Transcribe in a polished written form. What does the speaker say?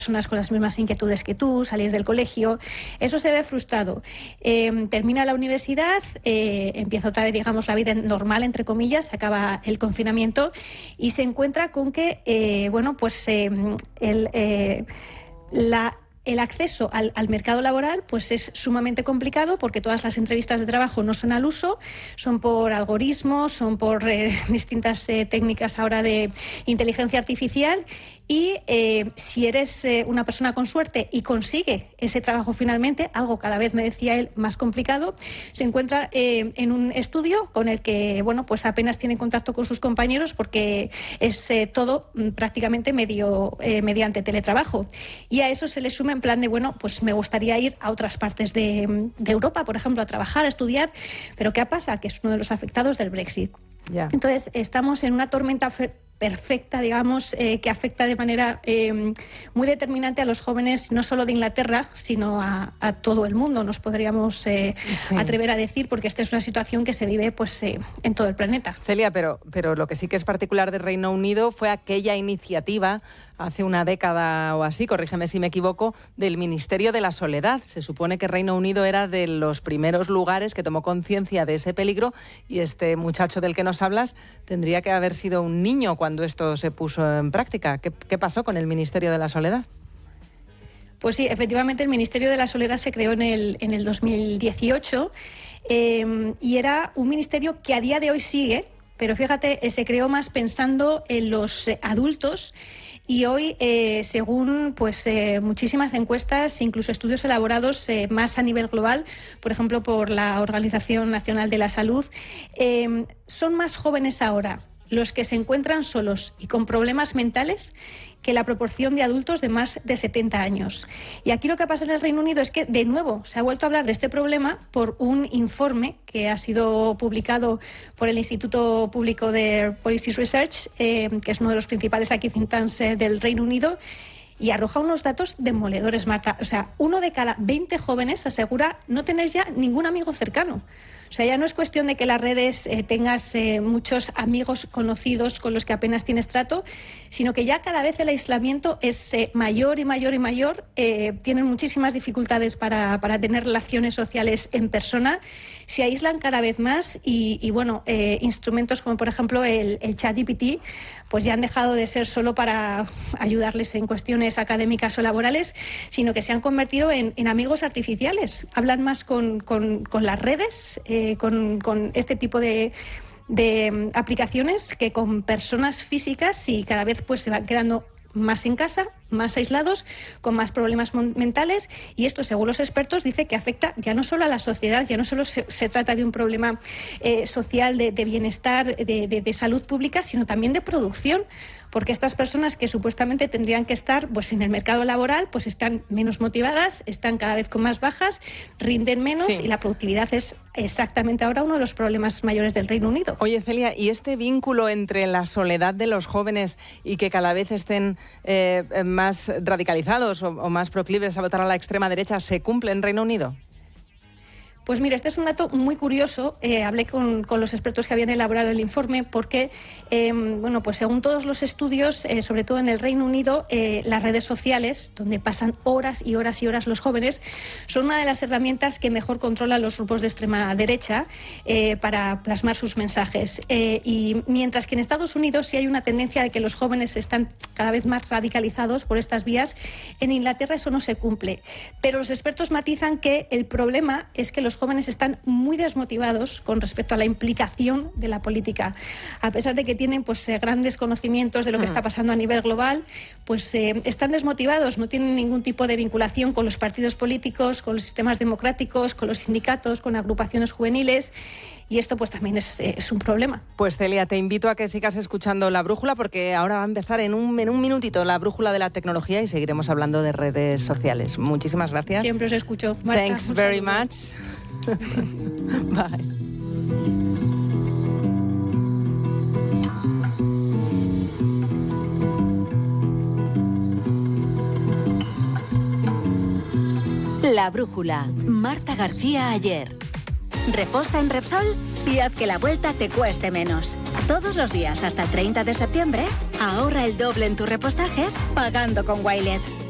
personas con las mismas inquietudes que tú, salir del colegio, eso se ve frustrado. Termina la universidad, empieza otra vez, digamos, la vida normal, entre comillas, acaba el confinamiento y se encuentra con que, el acceso al mercado laboral pues es sumamente complicado porque todas las entrevistas de trabajo no son al uso, son por algoritmos, son por distintas técnicas ahora de inteligencia artificial y si eres una persona con suerte y consigue ese trabajo finalmente, algo cada vez, me decía él, más complicado, se encuentra en un estudio con el que pues apenas tiene contacto con sus compañeros porque es todo prácticamente mediante teletrabajo. Y a eso se le suma en plan de, pues me gustaría ir a otras partes de Europa, por ejemplo, a trabajar, a estudiar, pero ¿qué pasa? Que es uno de los afectados del Brexit. Yeah. Entonces, estamos en una tormenta perfecta, digamos, que afecta de manera muy determinante a los jóvenes, no solo de Inglaterra, sino a todo el mundo, nos podríamos atrever a decir, porque esta es una situación que se vive pues en todo el planeta. Celia, pero lo que sí que es particular de Reino Unido fue aquella iniciativa hace una década o así, corrígeme si me equivoco, del Ministerio de la Soledad. Se supone que Reino Unido era de los primeros lugares que tomó conciencia de ese peligro y este muchacho del que nos hablas tendría que haber sido un niño cuando esto se puso en práctica. ¿Qué pasó con el Ministerio de la Soledad? Pues sí, efectivamente el Ministerio de la Soledad se creó en el 2018 y era un ministerio que a día de hoy sigue, pero fíjate, se creó más pensando en los adultos. Y hoy, según muchísimas encuestas, incluso estudios elaborados más a nivel global, por ejemplo, por la Organización Nacional de la Salud, son más jóvenes ahora los que se encuentran solos y con problemas mentales que la proporción de adultos de más de 70 años. Y aquí lo que pasa en el Reino Unido es que, de nuevo, se ha vuelto a hablar de este problema por un informe que ha sido publicado por el Instituto Público de Policy Research, que es uno de los principales think tanks del Reino Unido, y arroja unos datos demoledores, Marta. O sea, 1 de cada 20 jóvenes asegura no tener ya ningún amigo cercano. O sea, ya no es cuestión de que las redes tengas muchos amigos conocidos con los que apenas tienes trato, sino que ya cada vez el aislamiento es mayor y mayor y mayor. Tienen muchísimas dificultades para tener relaciones sociales en persona. Se aíslan cada vez más y instrumentos como, por ejemplo, el ChatGPT, pues ya han dejado de ser solo para ayudarles en cuestiones académicas o laborales, sino que se han convertido en amigos artificiales. Hablan más con las redes, con este tipo de aplicaciones que con personas físicas, y cada vez pues se van quedando más en casa, más aislados, con más problemas mentales, y esto, según los expertos, dice que afecta ya no solo a la sociedad, ya no solo se trata de un problema social, de bienestar, de salud pública, sino también de producción, porque estas personas que supuestamente tendrían que estar pues en el mercado laboral, pues están menos motivadas, están cada vez con más bajas, rinden menos, y la productividad es exactamente ahora uno de los problemas mayores del Reino Unido. Oye, Celia, ¿y este vínculo entre la soledad de los jóvenes y que cada vez estén más radicalizados o más proclives a votar a la extrema derecha se cumple en Reino Unido? Pues mira, este es un dato muy curioso. Hablé con los expertos que habían elaborado el informe porque, pues según todos los estudios, sobre todo en el Reino Unido, las redes sociales, donde pasan horas y horas y horas los jóvenes, son una de las herramientas que mejor controlan los grupos de extrema derecha para plasmar sus mensajes. Y mientras que en Estados Unidos sí hay una tendencia de que los jóvenes están cada vez más radicalizados por estas vías, en Inglaterra eso no se cumple. Pero los expertos matizan que el problema es que los jóvenes están muy desmotivados con respecto a la implicación de la política. A pesar de que tienen grandes conocimientos de lo que está pasando a nivel global, están desmotivados, no tienen ningún tipo de vinculación con los partidos políticos, con los sistemas democráticos, con los sindicatos, con agrupaciones juveniles. Y esto pues también es un problema. Pues Celia, te invito a que sigas escuchando La Brújula, porque ahora va a empezar en un minutito La Brújula de la Tecnología y seguiremos hablando de redes sociales. Muchísimas gracias. Siempre os escucho. Marta, thanks very much. Bye. La Brújula. Marta García Ayer. Reposta en Repsol y haz que la vuelta te cueste menos. Todos los días hasta el 30 de septiembre, ahorra el doble en tus repostajes pagando con Wilet.